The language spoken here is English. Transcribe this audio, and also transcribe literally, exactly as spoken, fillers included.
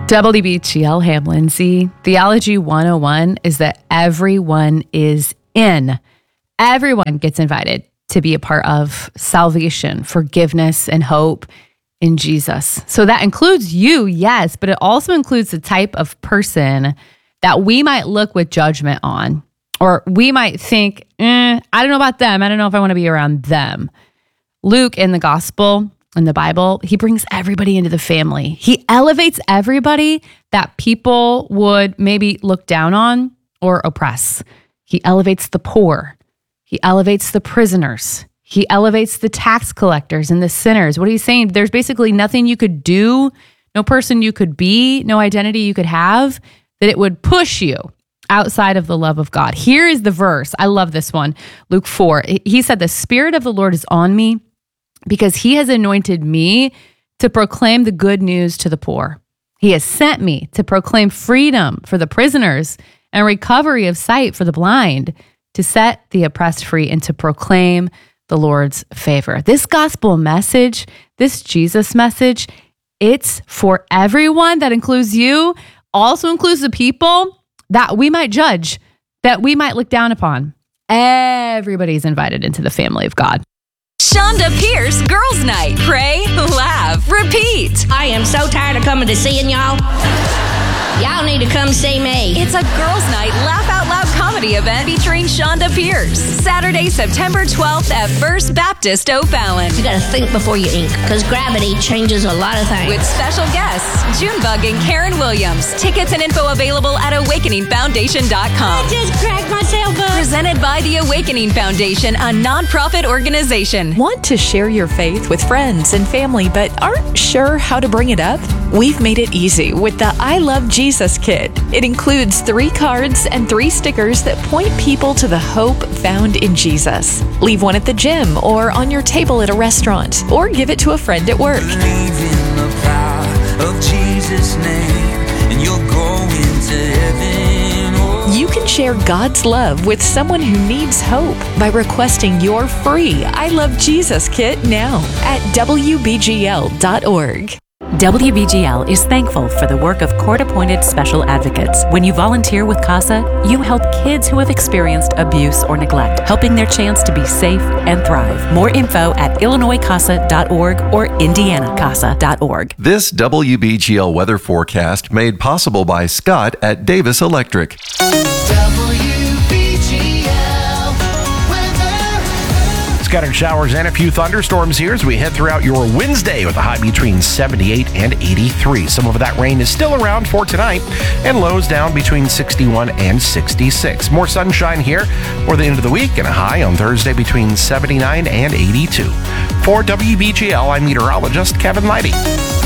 W B G L Ham Lindsay. Theology one oh one is that everyone is in. Everyone gets invited to be a part of salvation, forgiveness, and hope in Jesus. So that includes you, yes, but it also includes the type of person that we might look with judgment on, or we might think, eh, I don't know about them. I don't know if I want to be around them. Luke in the gospel, in the Bible, he brings everybody into the family. He elevates everybody that people would maybe look down on or oppress. He elevates the poor. He elevates the prisoners. He elevates the tax collectors and the sinners. What he's saying, there's basically nothing you could do, no person you could be, no identity you could have, that it would push you outside of the love of God. Here is the verse. I love this one. Luke four. He said, the Spirit of the Lord is on me, because he has anointed me to proclaim the good news to the poor. He has sent me to proclaim freedom for the prisoners and recovery of sight for the blind, to set the oppressed free and to proclaim the Lord's favor. This gospel message, this Jesus message, it's for everyone. That includes you, also includes the people that we might judge, that we might look down upon. Everybody's invited into the family of God. Shonda Pierce Girls Night. Pray, laugh, repeat. I am so tired of coming to seeing y'all. Y'all need to come see me. It's a Girls Night Laugh Out Loud comedy event featuring Shonda Pierce. Saturday, September twelfth at First Baptist O'Fallon. You gotta think before you ink, because gravity changes a lot of things. With special guests, Junebug and Karen Williams. Tickets and info available at awakening foundation dot com. I just cracked myself up. Presented by the Awakening Foundation, a nonprofit organization. Want to share your faith with friends and family, but aren't sure how to bring it up? We've made it easy with the I Love Jesus Kit. It includes three cards and three stickers that point people to the hope found in Jesus. Leave one at the gym or on your table at a restaurant, or give it to a friend at work. Believe in the power of Jesus' name, and you'll go into heaven. Oh. You can share God's love with someone who needs hope by requesting your free I Love Jesus Kit now at W B G L dot org. W B G L is thankful for the work of court-appointed special advocates. When you volunteer with CASA, you help kids who have experienced abuse or neglect, helping their chance to be safe and thrive. More info at illinois casa dot org or indiana casa dot org. This W B G L weather forecast made possible by Scott at Davis Electric. Scattered showers and a few thunderstorms here as we head throughout your Wednesday with a high between seventy-eight and eighty-three. Some of that rain is still around for tonight and lows down between sixty-one and sixty-six. More sunshine here for the end of the week and a high on Thursday between seventy-nine and eighty-two. For W B G L, I'm meteorologist Kevin Leidy.